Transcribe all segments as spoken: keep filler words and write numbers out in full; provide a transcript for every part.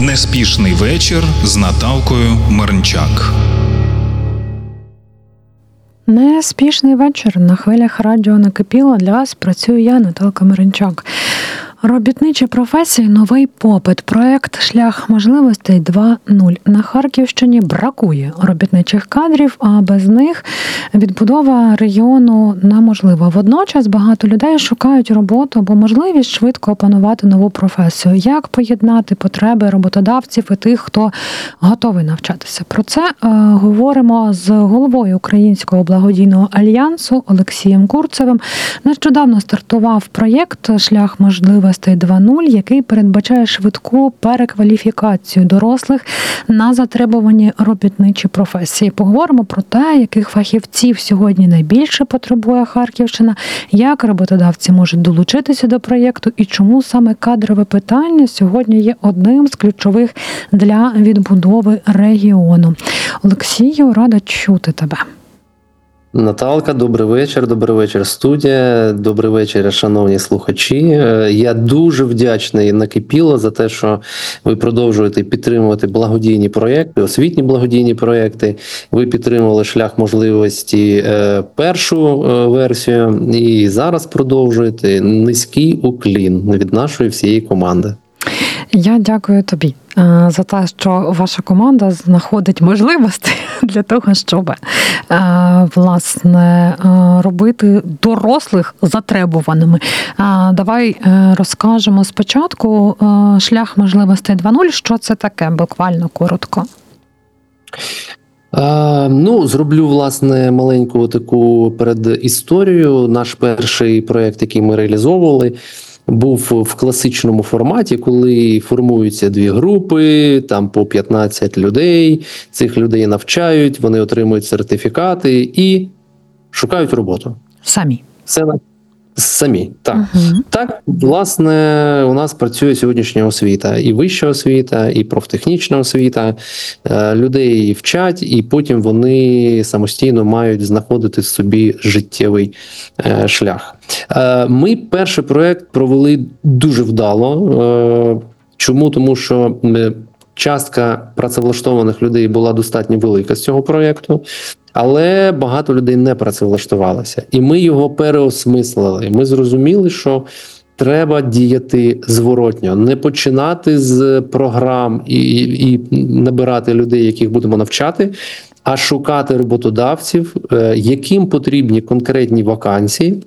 Неспішний вечір з Наталкою Мирнчак. Неспішний вечір. На хвилях радіо «Накипіло» для вас працюю я, Наталка Мирнчак. Робітничі професії – новий попит. Проект «Шлях можливостей два нуль». На Харківщині бракує робітничих кадрів, а без них відбудова регіону неможлива. Водночас багато людей шукають роботу або можливість швидко опанувати нову професію. Як поєднати потреби роботодавців і тих, хто готовий навчатися? Про це е, говоримо з головою Українського благодійного альянсу Олексієм Курцевим. Нещодавно стартував проєкт «Шлях можливостей два нуль», який передбачає швидку перекваліфікацію дорослих на затребувані робітничі професії. Поговоримо про те, яких фахівців сьогодні найбільше потребує Харківщина, як роботодавці можуть долучитися до проєкту і чому саме кадрове питання сьогодні є одним з ключових для відбудови регіону. Олексію, рада чути тебе. Наталка, добрий вечір, добрий вечір, студія, добрий вечір, шановні слухачі. Я дуже вдячний «Накипіло» за те, що ви продовжуєте підтримувати благодійні проєкти, освітні благодійні проєкти. Ви підтримували «Шлях можливості» першу версію і зараз продовжуєте. Низький уклін від нашої всієї команди. Я дякую тобі за те, що ваша команда знаходить можливості для того, щоб власне робити дорослих затребуваними. Давай розкажемо спочатку «Шлях можливостей два нуль». Що це таке? Буквально коротко. А, ну, зроблю, власне, маленьку таку передісторію. Наш перший проєкт, який ми реалізовували, був в класичному форматі, коли формуються дві групи, там по п'ятнадцять людей, цих людей навчають, вони отримують сертифікати і шукають роботу. Самі. Це самі, так. Угу. Так, власне, у нас працює сьогоднішня освіта. І вища освіта, і профтехнічна освіта. Людей вчать, і потім вони самостійно мають знаходити собі життєвий шлях. Ми перший проєкт провели дуже вдало. Чому? Тому що частка працевлаштованих людей була достатньо велика з цього проєкту, але багато людей не працевлаштувалося. І ми його переосмислили. Ми зрозуміли, що треба діяти зворотньо, не починати з програм і, і, і набирати людей, яких будемо навчати, а шукати роботодавців, яким потрібні конкретні вакансії,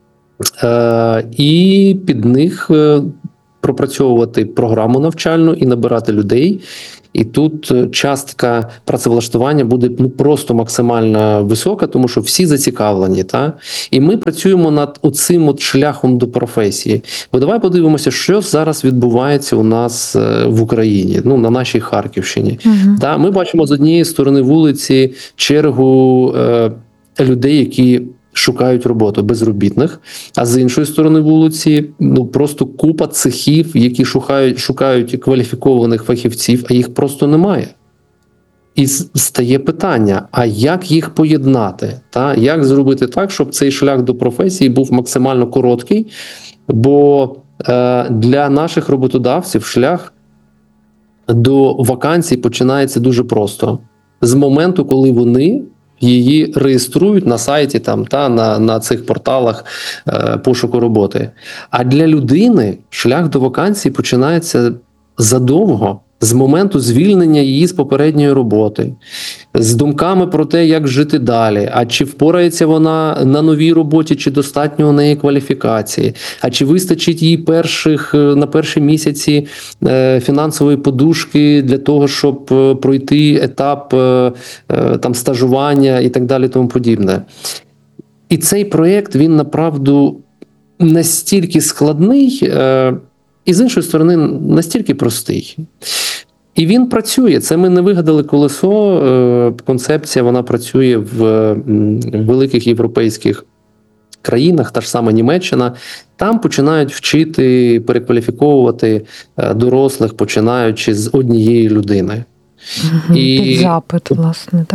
і під них пропрацьовувати програму навчальну і набирати людей. І тут частка працевлаштування буде ну, просто максимально висока, тому що всі зацікавлені. Та? І ми працюємо над оцим от шляхом до професії. Бо давай подивимося, що зараз відбувається у нас в Україні, ну, на нашій Харківщині. Угу. Та? Ми бачимо з однієї сторони вулиці чергу е, людей, які шукають роботу, безробітних, а з іншої сторони вулиці ну просто купа цехів, які шукають, шукають кваліфікованих фахівців, а їх просто немає. І стає питання, а як їх поєднати? Та? Як зробити так, щоб цей шлях до професії був максимально короткий? Бо е, для наших роботодавців шлях до вакансій починається дуже просто. З моменту, коли вони її реєструють на сайті там, та на, на цих порталах е, пошуку роботи. А для людини шлях до вакансій починається задовго, з моменту звільнення її з попередньої роботи, з думками про те, як жити далі, а чи впорається вона на новій роботі, чи достатньо у неї кваліфікації, а чи вистачить їй перших, на перші місяці фінансової подушки для того, щоб пройти етап там, стажування і так далі, тому подібне. І цей проєкт, він направду настільки складний, і з іншої сторони, настільки простий. І він працює. Це ми не вигадали колесо. Концепція, вона працює в великих європейських країнах, та ж сама Німеччина. Там починають вчити, перекваліфіковувати дорослих, починаючи з однієї людини. Угу. І... Під запит, власне, так?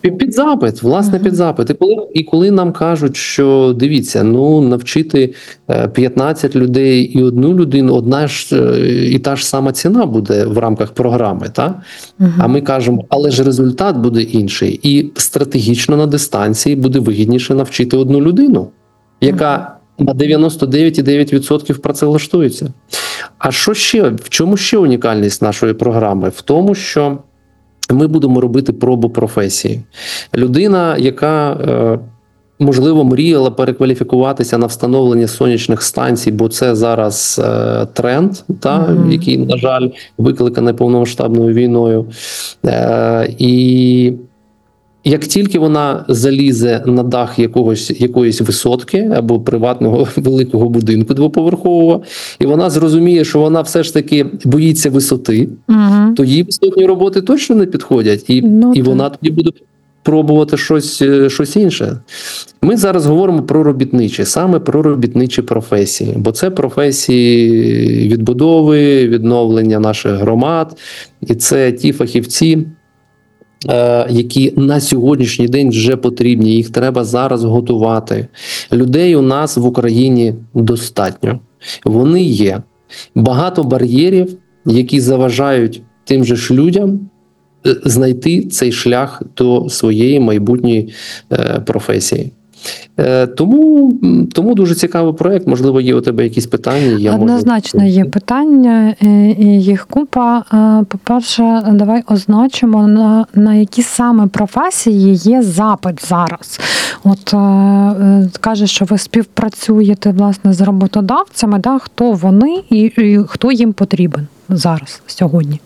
Під під запит, власне, під запит. І коли, і коли нам кажуть, що дивіться, ну навчити е, п'ятнадцять людей і одну людину, одна ж е, і та ж сама ціна буде в рамках програми, та? Угу. А ми кажемо, але ж результат буде інший. І стратегічно на дистанції буде вигідніше навчити одну людину, яка на дев'яносто дев'ять цілих дев'ять десятих відсотка працевлаштується. А що ще? В чому ще унікальність нашої програми? В тому, що ми будемо робити пробу професії. Людина, яка, е, можливо, мріяла перекваліфікуватися на встановлення сонячних станцій, бо це зараз е, тренд, та, mm-hmm. який, на жаль, викликаний повномасштабною війною. Е, і як тільки вона залізе на дах якогось, якоїсь висотки або приватного великого будинку двоповерхового, і вона зрозуміє, що вона все ж таки боїться висоти, угу. то їй висотні роботи точно не підходять, і, ну, і вона тоді буде пробувати щось, щось інше. Ми зараз говоримо про робітничі, саме про робітничі професії, бо це професії відбудови, відновлення наших громад, і це ті фахівці, які на сьогоднішній день вже потрібні, їх треба зараз готувати. Людей у нас в Україні достатньо. Вони є. Багато бар'єрів, які заважають тим же ж людям знайти цей шлях до своєї майбутньої професії. Тому, тому дуже цікавий проєкт. Можливо, є у тебе якісь питання? Я Однозначно можу... є питання, і їх купа. По-перше, давай означимо, на, на які саме професії є запит зараз. От кажеш, що ви співпрацюєте, власне, з роботодавцями, да? Хто вони і, і хто їм потрібен зараз, сьогодні?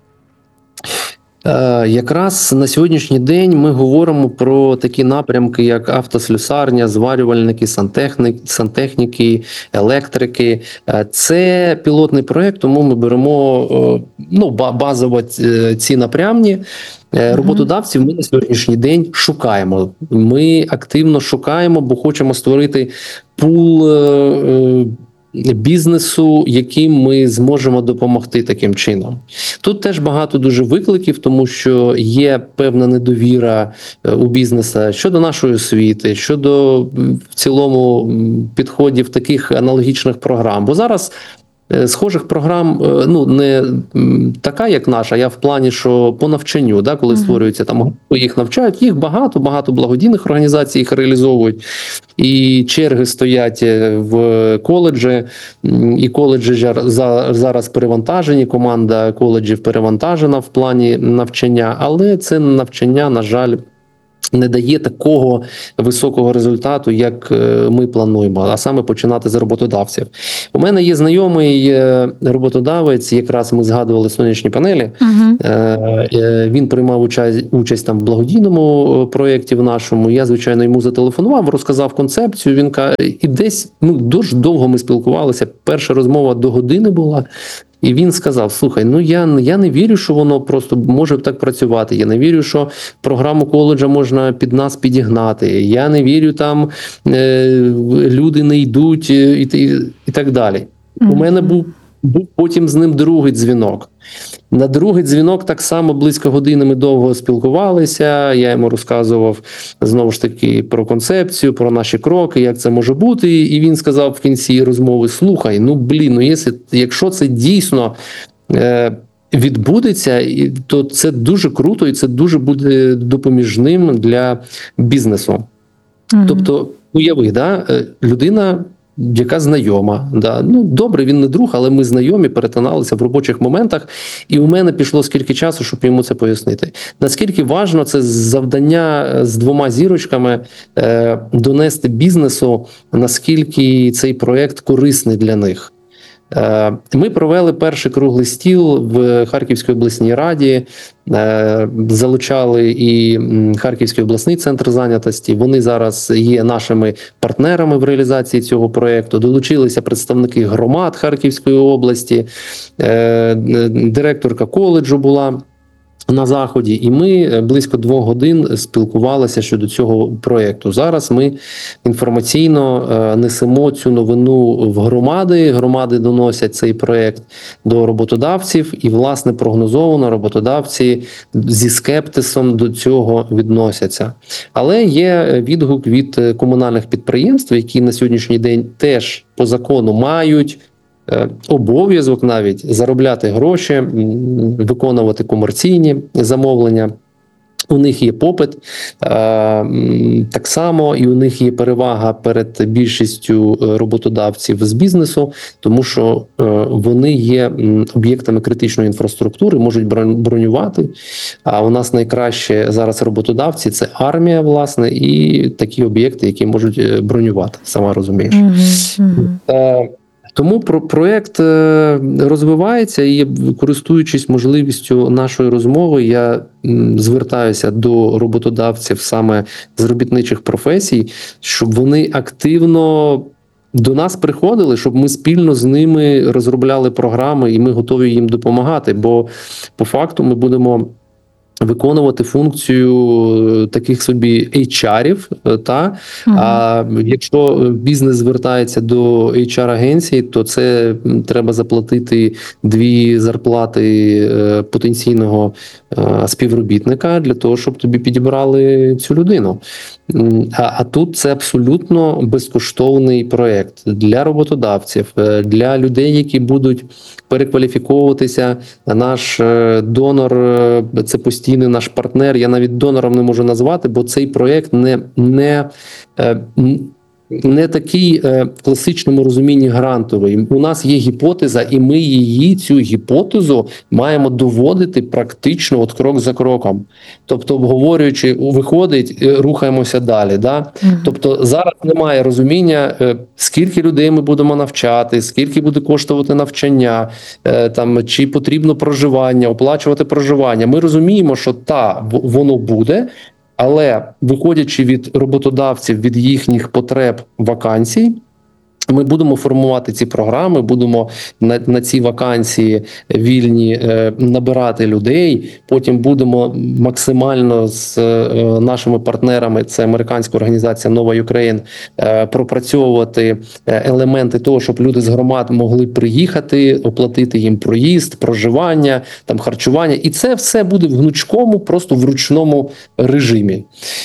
Якраз на сьогоднішній день ми говоримо про такі напрямки, як автослюсарня, зварювальники, сантехніки, сантехніки, електрики. Це пілотний проєкт, тому ми беремо ну, базово ці напрямні. Роботодавців ми на сьогоднішній день шукаємо. Ми активно шукаємо, бо хочемо створити пул бізнесу, яким ми зможемо допомогти таким чином. Тут теж багато дуже викликів, тому що є певна недовіра у бізнесу щодо нашої освіти, щодо в цілому підходів таких аналогічних програм. Бо зараз схожих програм, ну, не така, як наша, я в плані, що по навчанню, да, коли uh-huh. створюються там групи, їх навчають, їх багато, багато благодійних організацій їх реалізовують, і черги стоять в коледжі, і коледжі зараз перевантажені, команда коледжів перевантажена в плані навчання, але це навчання, на жаль, не дає такого високого результату, як ми плануємо, а саме починати з роботодавців. У мене є знайомий роботодавець, якраз ми згадували сонячні панелі, uh-huh. він приймав участь, участь там в благодійному проєкті в нашому, я, звичайно, йому зателефонував, розказав концепцію, він каже, і десь ну, дуже довго ми спілкувалися, перша розмова до години була, і він сказав, слухай, ну я, я не вірю, що воно просто може так працювати. Я не вірю, що програму коледжа можна під нас підігнати. Я не вірю, там е, люди не йдуть і, і, і так далі. Mm-hmm. У мене був, був потім з ним другий дзвінок. На другий дзвінок так само близько години ми довго спілкувалися, я йому розказував знову ж таки про концепцію, про наші кроки, як це може бути, і він сказав в кінці розмови, слухай, ну блін, ну якщо, якщо це дійсно е, відбудеться, то це дуже круто і це дуже буде допоміжним для бізнесу. Mm-hmm. Тобто, уяви, да, людина, яка знайома. Да. Ну, добре, він не друг, але ми знайомі, перетиналися в робочих моментах, і у мене пішло скільки часу, щоб йому це пояснити. Наскільки важливо це завдання з двома зірочками е, донести бізнесу, наскільки цей проєкт корисний для них. Ми провели перший круглий стіл в Харківській обласній раді, залучали і Харківський обласний центр зайнятості. Вони зараз є нашими партнерами в реалізації цього проєкту. Долучилися представники громад Харківської області, директорка коледжу була на Заході, і ми близько двох годин спілкувалися щодо цього проєкту. Зараз ми інформаційно несемо цю новину в громади, громади доносять цей проєкт до роботодавців, і, власне, прогнозовано роботодавці зі скептисом до цього відносяться. Але є відгук від комунальних підприємств, які на сьогоднішній день теж по закону мають обов'язок навіть заробляти гроші, виконувати комерційні замовлення. У них є попит, так само і у них є перевага перед більшістю роботодавців з бізнесу, тому що вони є об'єктами критичної інфраструктури, можуть бронювати. А у нас найкраще зараз роботодавці – це армія, власне, і такі об'єкти, які можуть бронювати, сама розумієш. Mm-hmm. Mm-hmm. Тому проєкт розвивається, і, користуючись можливістю нашої розмови, я звертаюся до роботодавців саме з робітничих професій, щоб вони активно до нас приходили, щоб ми спільно з ними розробляли програми, і ми готові їм допомагати, бо по факту ми будемо виконувати функцію таких собі ейч ар-ів, та? Uh-huh. А якщо бізнес звертається до ейч ар-агенції, то це треба заплатити дві зарплати потенційного співробітника для того, щоб тобі підібрали цю людину. А, а тут це абсолютно безкоштовний проєкт для роботодавців, для людей, які будуть перекваліфіковуватися. Наш донор – це постійний наш партнер. Я навіть донором не можу назвати, бо цей проєкт не, не, не такий в класичному розумінні грантовий. У нас є гіпотеза, і ми її, цю гіпотезу, маємо доводити практично от крок за кроком. Тобто, обговорюючи, виходить, рухаємося далі. Да? Mm-hmm. Тобто, зараз немає розуміння, скільки людей ми будемо навчати, скільки буде коштувати навчання, там, чи потрібно проживання, оплачувати проживання. Ми розуміємо, що та, воно буде, але виходячи від роботодавців, від їхніх потреб вакансій, ми будемо формувати ці програми, будемо на, на ці вакансії вільні е, набирати людей, потім будемо максимально з е, нашими партнерами, це американська організація Nova Ukraine, е, пропрацьовувати елементи того, щоб люди з громад могли приїхати, оплатити їм проїзд, проживання, там харчування, і це все буде в гнучкому, просто в ручному режимі.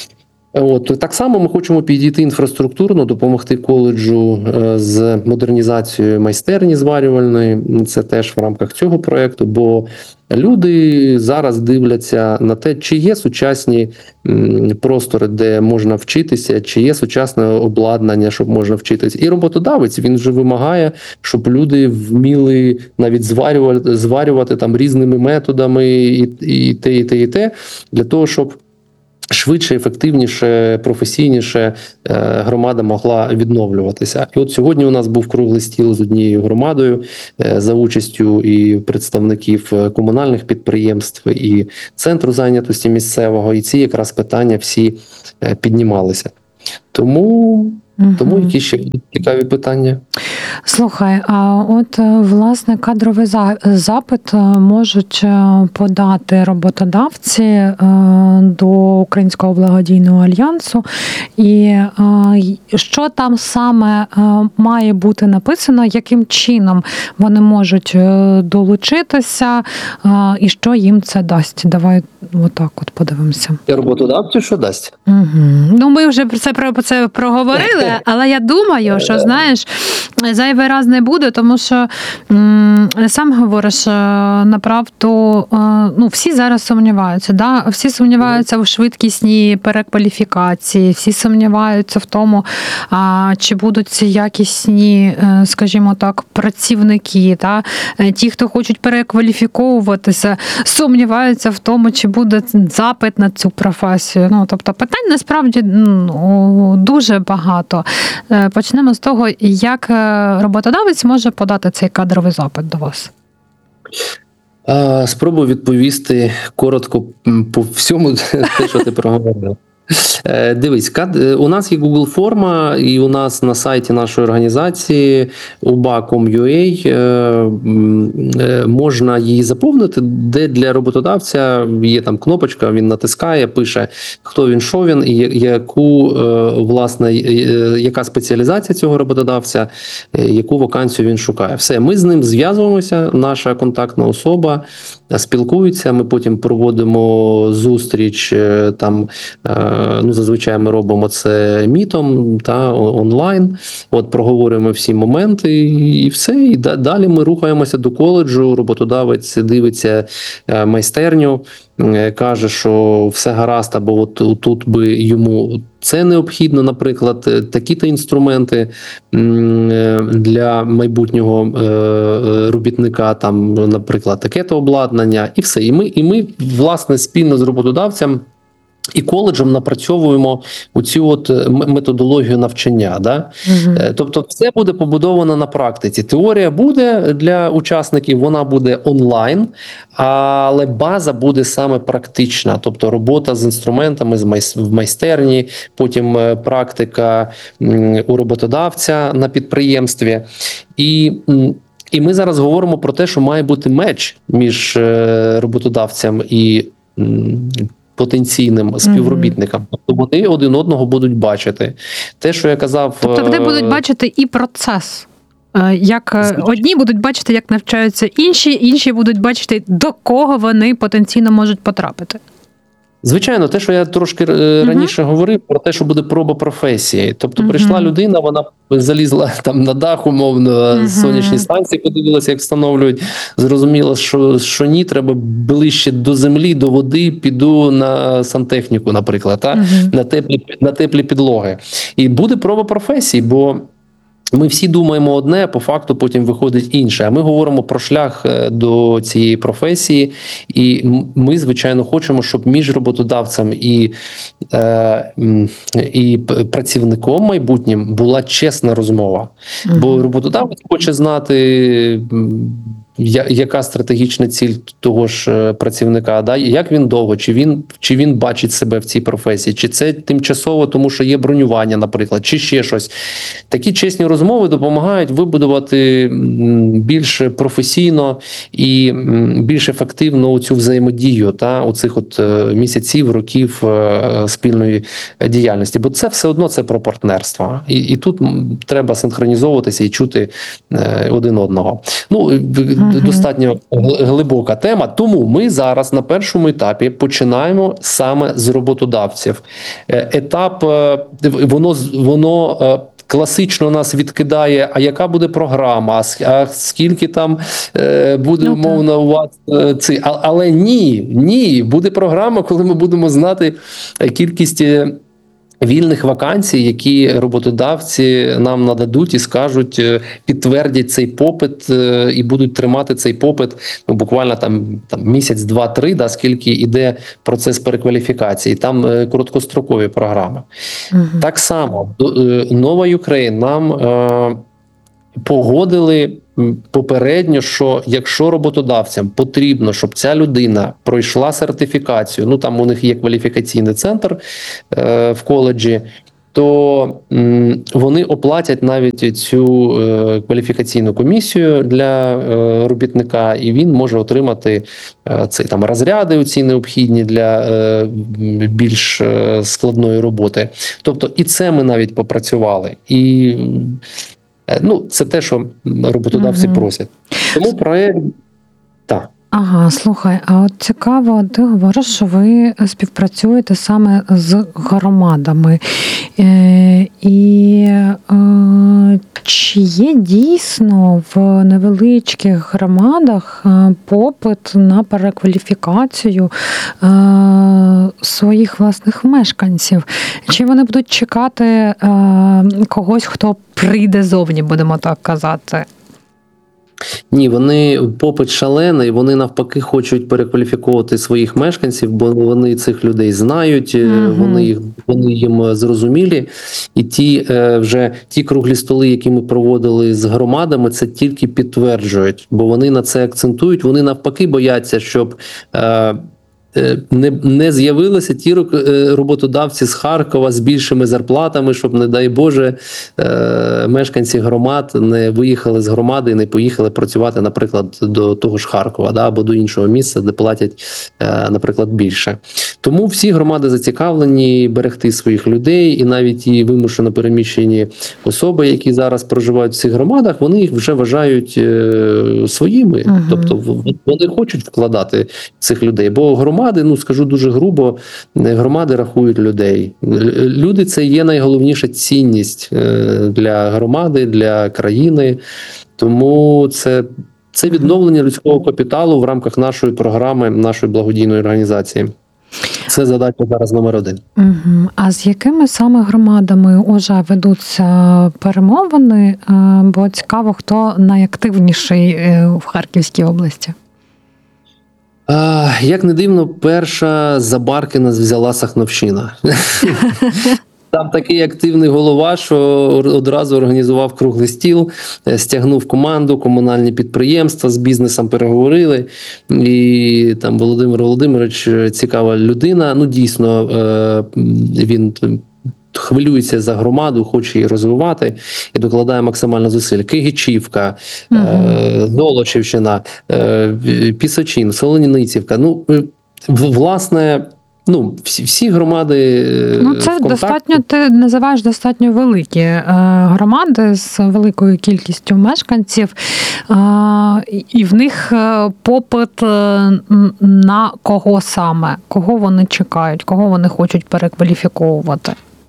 От так само ми хочемо підійти інфраструктурно, допомогти коледжу з модернізацією майстерні зварювальної. Це теж в рамках цього проєкту, бо люди зараз дивляться на те, чи є сучасні простори, де можна вчитися, чи є сучасне обладнання, щоб можна вчитися. І роботодавець, він вже вимагає, щоб люди вміли навіть зварювати, зварювати там різними методами і, і те, і те, і те, для того, щоб швидше, ефективніше, професійніше громада могла відновлюватися. І от сьогодні у нас був круглий стіл з однією громадою за участю і представників комунальних підприємств, і центру зайнятості місцевого, і ці якраз питання всі піднімалися. Тому... Угу. Тому які ще цікаві питання? Слухай, а от, власне, кадровий запит можуть подати роботодавці до Українського благодійного альянсу. І що там саме має бути написано, яким чином вони можуть долучитися і що їм це дасть? Давай отак от подивимося. Роботодавцю що дасть? Угу. Ну, ми вже про це, про це проговорили, але я думаю, що, знаєш, зайвий раз не буде, тому що м, сам говориш, направду, ну, всі зараз сумніваються, да? Всі сумніваються в швидкісній перекваліфікації, всі сумніваються в тому, а, чи будуть ці якісні, скажімо так, працівники, да? Ті, хто хочуть перекваліфіковуватися, сумніваються в тому, чи буде запит на цю професію. Ну, тобто питань насправді ну, дуже багато. Почнемо з того, як роботодавець може подати цей кадровий запит до вас? Спробую відповісти коротко по всьому те, що ти проговорив. Е, Дивись, кад- е, у нас є Google форма, і у нас на сайті нашої організації у ба крапка ком крапка ю а е, м, е, можна її заповнити, де для роботодавця є там кнопочка, він натискає, пише, хто він, що він, і я- яку, е, власне, е, е, яка спеціалізація цього роботодавця, е, яку вакансію він шукає. Все, ми з ним зв'язуємося, наша контактна особа е, спілкується, ми потім проводимо зустріч, е, там, е, ну, зазвичай ми робимо це мітом та о- онлайн. От проговорюємо всі моменти і все. І да- далі ми рухаємося до коледжу. Роботодавець дивиться е, майстерню, е, каже, що все гаразд, або от тут би йому це необхідно, наприклад, е, такі-то інструменти м, е, для майбутнього е, е, робітника, там, наприклад, таке-то обладнання, і все. І ми, і ми, власне, спільно з роботодавцем і коледжем напрацьовуємо оцю от м- методологію навчання. Да? Мгм. Е, Тобто все буде побудовано на практиці. Теорія буде для учасників, вона буде онлайн, але база буде саме практична. Тобто робота з інструментами з майс- в майстерні, потім е, практика м, у роботодавця на підприємстві. І м, і ми зараз говоримо про те, що має бути меч між е, роботодавцем і м, потенційним співробітникам. Тобто вони один одного будуть бачити. Те, що я казав... Тобто вони е, будуть бачити і процес. Е, Як е, Звичайно. одні будуть бачити, як навчаються інші, інші будуть бачити, до кого вони потенційно можуть потрапити. Звичайно, те, що я трошки е, Мгм. раніше говорив, про те, що буде проба професії. Тобто Мгм. прийшла людина, вона залізла там на дах, умовно, Мгм. сонячні станції, подивилася, як встановлюють. Зрозуміла, що, що ні, треба ближче до землі, до води, піду на сантехніку, наприклад, та? Мгм. на, теплі, на теплі підлоги. І буде проба професії, бо ми всі думаємо одне, а по факту потім виходить інше. А ми говоримо про шлях е, до цієї професії, і м- ми, звичайно, хочемо, щоб між роботодавцем і, е, м, і п- працівником майбутнім була чесна розмова. Бо роботодавець хоче знати, м, я- яка стратегічна ціль того ж е, працівника, да? Як він довго, чи він, чи він бачить себе в цій професії, чи це тимчасово, тому що є бронювання, наприклад, чи ще щось. Такі чесні розмови допомагають вибудувати м, більш професійно і м, більш ефективно цю взаємодію та оцих от е, місяців, років е, спільної діяльності. Бо це все одно це про партнерство. І, і тут м, треба синхронізовуватися і чути е, один одного. Ну, е, в- Мгм. достатньо гл- глибока тема. Тому ми зараз на першому етапі починаємо саме з роботодавців. Е, Етап е, воно з- воно. е, Класично нас відкидає, а яка буде програма, а с- а скільки там е, буде, Ну, так. умовно, у вас е, ці. А, але ні, ні, буде програма, коли ми будемо знати е, кількість е, вільних вакансій, які роботодавці нам нададуть і скажуть, е, підтвердять цей попит е, і будуть тримати цей попит, ну, буквально там, там місяць, два, три, да, скільки йде процес перекваліфікації. Там е, короткострокові програми. Мгм. Так само до- е, Нова Україн нам е, погодили м, попередньо, що якщо роботодавцям потрібно, щоб ця людина пройшла сертифікацію, ну там у них є кваліфікаційний центр е, в коледжі, то м, вони оплатять навіть цю е, кваліфікаційну комісію для е, робітника, і він може отримати е, цей там розряди оці необхідні для е, м, більш е, складної роботи. Тобто і це ми навіть попрацювали. І м, е, ну, це те, що роботодавці Мгм. просять. Тому проект так. Ага, слухай, а от цікаво, ти говориш, що ви співпрацюєте саме з громадами. Е, і е, чи є дійсно в невеличких громадах е, попит на перекваліфікацію е, своїх власних мешканців? Чи вони будуть чекати е, когось, хто прийде зовні, будемо так казати? Ні, вони попит шалений, вони навпаки хочуть перекваліфіковувати своїх мешканців, бо вони цих людей знають, Мгм. вони їх вони їм зрозумілі. І ті е, вже ті круглі столи, які ми проводили з громадами, це тільки підтверджують, бо вони на це акцентують. Вони навпаки бояться, щоб е, не, не з'явилися ті роботодавці з Харкова з більшими зарплатами, щоб, не дай Боже, мешканці громад не виїхали з громади і не поїхали працювати, наприклад, до того ж Харкова, да, або до іншого місця, де платять, наприклад, більше. Тому всі громади зацікавлені берегти своїх людей, і навіть ті вимушено переміщені особи, які зараз проживають в цих громадах, вони їх вже вважають своїми. Ага. Тобто вони хочуть вкладати цих людей. Бо громади, ну скажу дуже грубо, громади рахують людей. Люди – це є найголовніша цінність для громади, для країни. Тому це, це відновлення людського капіталу в рамках нашої програми, нашої благодійної організації. Це задача зараз номер один. Угу. А з якими саме громадами вже ведуться перемовини? Бо цікаво, хто найактивніший в Харківській області? А, як не дивно, перша за барки нас взяла Сахновщина. Там такий активний голова, що одразу організував круглий стіл, стягнув команду, комунальні підприємства, з бізнесом переговорили. І там Володимир Володимирович цікава людина. Ну, дійсно, він хвилюється за громаду, хоче її розвивати і докладає максимально зусиль. Кигичівка, uh-huh. Золочівщина, Пісочин, Солоніницівка. Ну, власне, ну, всі, всі громади. Ну, це достатньо, ти називаєш достатньо великі е, громади з великою кількістю мешканців, е, і в них попит на кого саме? Кого вони чекають? Кого вони хочуть перекваліфіковувати?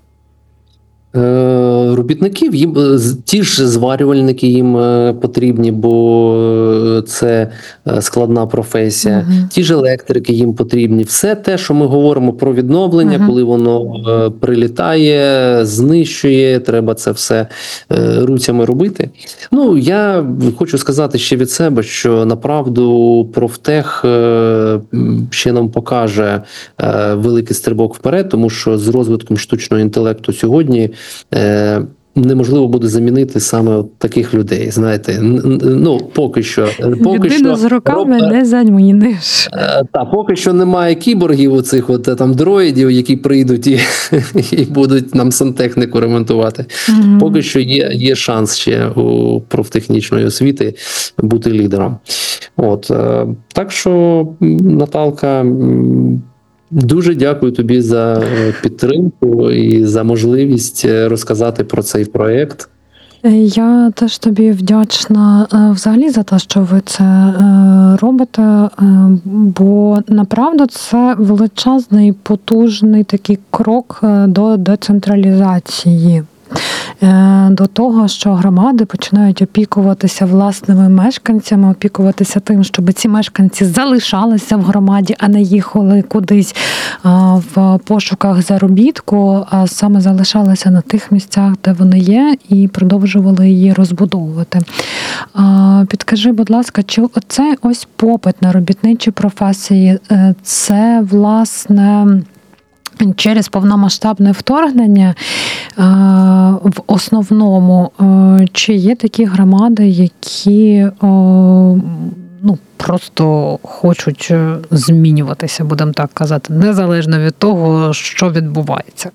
Робітників, їм ті ж зварювальники їм потрібні, бо це складна професія. Uh-huh. Ті ж електрики їм потрібні. Все те, що ми говоримо про відновлення, uh-huh. коли воно прилітає, знищує, треба це все руцями робити. Ну, я хочу сказати ще від себе, що направду профтех ще нам покаже великий стрибок вперед, тому що з розвитком штучного інтелекту сьогодні неможливо буде замінити саме от таких людей, знаєте, ну, поки що. Поки Людину з руками роб... не заміниш. Так, поки що немає кіборгів, оцих от там дроїдів, які прийдуть і, і будуть нам сантехніку ремонтувати. Угу. Поки що є, є шанс ще у профтехнічної освіти бути лідером. От, так що, Наталка, дуже дякую тобі за підтримку і за можливість розказати про цей проєкт. Я теж тобі вдячна взагалі за те, що ви це робите, бо направду це величезний, потужний такий крок до децентралізації. До того, що громади починають опікуватися власними мешканцями, опікуватися тим, щоб ці мешканці залишалися в громаді, а не їхали кудись в пошуках заробітку, а саме залишалися на тих місцях, де вони є, і продовжували її розбудовувати. Підкажи, будь ласка, чи оцей ось попит на робітничі професії – це, власне, через повномасштабне вторгнення в основному, чи є такі громади, які ну, просто хочуть змінюватися, будемо так казати, незалежно від того, що відбувається?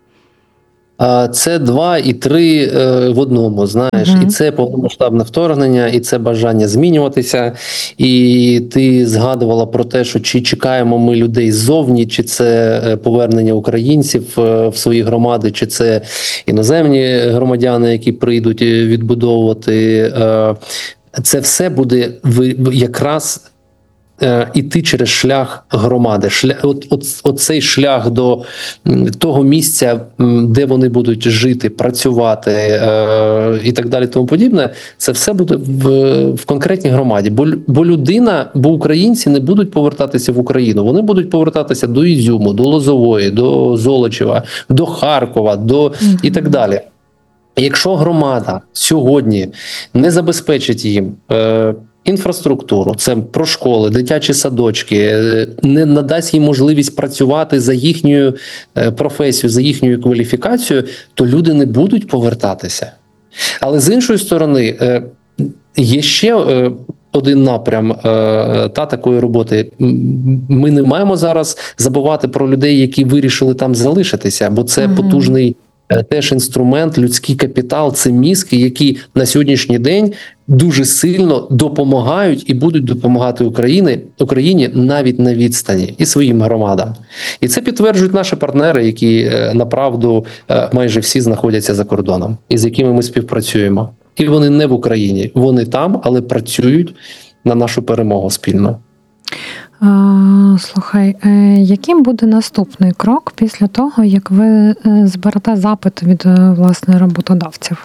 Це два і три в одному, знаєш, uh-huh. і це повномасштабне вторгнення, і це бажання змінюватися, і ти згадувала про те, що чи чекаємо ми людей ззовні, чи це повернення українців в свої громади, чи це іноземні громадяни, які прийдуть відбудовувати. Це все буде якраз іти через шлях громади. Шлях, от, от, от цей шлях до того місця, де вони будуть жити, працювати е, і так далі, тому подібне, це все буде в, в конкретній громаді. Бо, бо людина, бо українці не будуть повертатися в Україну. Вони будуть повертатися до Ізюму, до Лозової, до Золочева, до Харкова, до mm-hmm. і так далі. Якщо громада сьогодні не забезпечить їм е, інфраструктуру, це про школи, дитячі садочки, не надасть їм можливість працювати за їхньою професією, за їхньою кваліфікацією, то люди не будуть повертатися. Але з іншої сторони, є ще один напрям е, та такої роботи. Ми не маємо зараз забувати про людей, які вирішили там залишитися, бо це mm-hmm. потужний е, теж інструмент, людський капітал, це мізки, які на сьогоднішній день дуже сильно допомагають і будуть допомагати Україні, Україні навіть на відстані і своїм громадам. І це підтверджують наші партнери, які е, направду е, майже всі знаходяться за кордоном, і з якими ми співпрацюємо. І вони не в Україні, вони там, але працюють на нашу перемогу спільно. А, слухай, яким буде наступний крок після того, як ви зберете запит від, власне, роботодавців?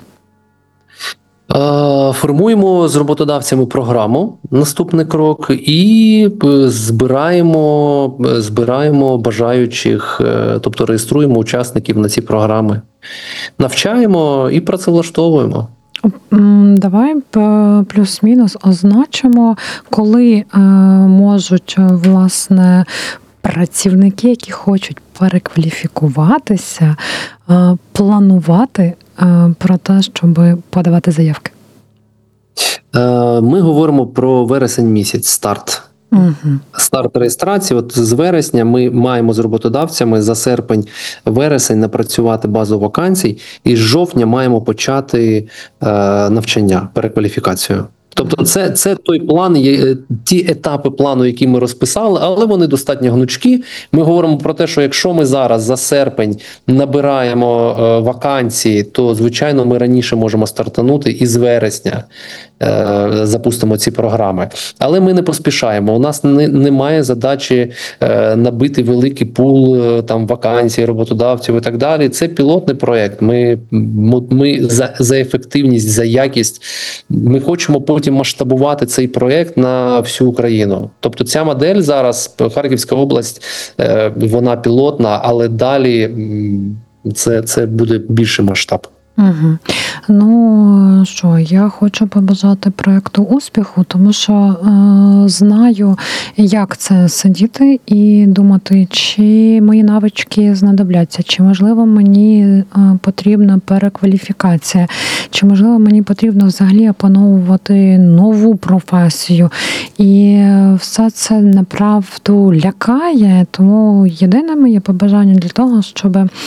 Формуємо з роботодавцями програму, наступний крок, і збираємо, збираємо бажаючих, тобто реєструємо учасників на ці програми, навчаємо і працевлаштовуємо. Давай плюс-мінус означимо, коли е, можуть, власне, працівники, які хочуть перекваліфікуватися, е, планувати е, про те, щоб подавати заявки. Е, ми говоримо про вересень місяць, старт. Угу. Старт реєстрації. От з вересня ми маємо з роботодавцями за серпень-вересень напрацювати базу вакансій, і з жовтня маємо почати е, навчання, перекваліфікацію. Тобто це, це той план, ті етапи плану, які ми розписали, але вони достатньо гнучкі. Ми говоримо про те, що якщо ми зараз за серпень набираємо е, вакансії, то, звичайно, ми раніше можемо стартанути і з вересня е, запустимо ці програми. Але ми не поспішаємо. У нас не, немає задачі е, набити великий пул е, там, вакансій, роботодавців і так далі. Це пілотний проєкт. Ми, ми за, за ефективність, за якість. Ми хочемо потім масштабувати цей проєкт на всю Україну. Тобто ця модель зараз, Харківська область, вона пілотна, але далі це, це буде більший масштаб. Угу. Ну що, я хочу побажати проєкту успіху, тому що е, знаю, як це сидіти і думати, чи мої навички знадобляться, чи можливо мені е, потрібна перекваліфікація, чи можливо мені потрібно взагалі опановувати нову професію. І все це направду лякає, тому єдине моє побажання для того, щоб е,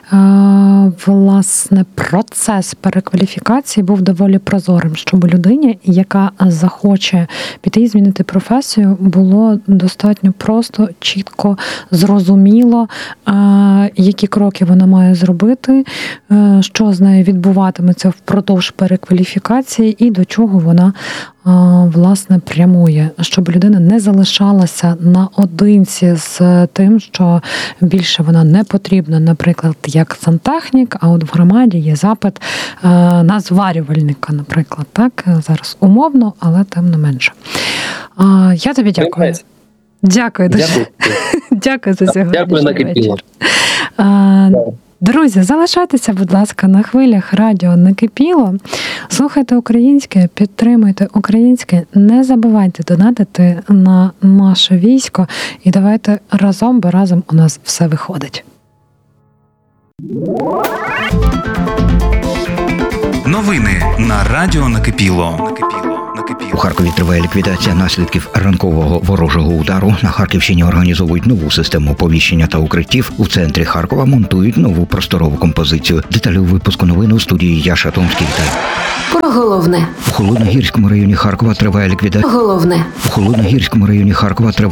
власне процес перекваліфікації був доволі прозорим, щоб людині, яка захоче піти і змінити професію, було достатньо просто, чітко, зрозуміло, які кроки вона має зробити, що з нею відбуватиметься впродовж перекваліфікації і до чого вона власне прямує, щоб людина не залишалася наодинці з тим, що більше вона не потрібна, наприклад, як сантехнік, а от в громаді є запит на зварювальника, наприклад, так, зараз умовно, але тим не менше. Я тобі дякую. Дякую дуже. Дякую. Дякую за сьогоднішній вечір. Друзі, залишайтеся, будь ласка, на хвилях радіо «Накипіло». Слухайте українське, підтримуйте українське, не забувайте донатити на наше військо і давайте разом, бо разом у нас все виходить. Новини на радіо «Накипіло». У Харкові триває ліквідація наслідків ранкового ворожого удару. На Харківщині організовують нову систему оповіщення та укриттів. У центрі Харкова монтують нову просторову композицію. Деталі у випуску новин у студії Яша Томський. Про головне. У Холодногірському районі Харкова триває ліквідація. Головне. У Холодногірському районі Харкова триває